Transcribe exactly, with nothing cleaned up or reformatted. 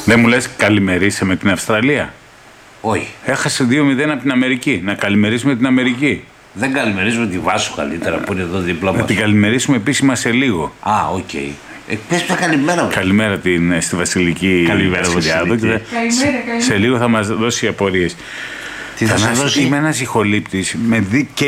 Δεν μου λες καλημερίσε με την Αυστραλία? Όχι. Έχασε δύο μηδέν από την Αμερική. Να καλημερίσουμε την Αμερική. Δεν καλημερίζουμε τη Βάσο καλύτερα που είναι εδώ δίπλα μας. Να την καλημερίσουμε επίσημα σε λίγο. Α, οκ. Okay. Ε, πες μια καλημέρα. Καλημέρα την, στη Βασιλική. Καλημέρα, Βασιλιάδο. Βασιλική. Καλημέρα, καλημέρα. Σε λίγο θα μας δώσει απορίες. Τι θα, θα σας δώσει? Είμαι ένας ηχολήπτης με δι...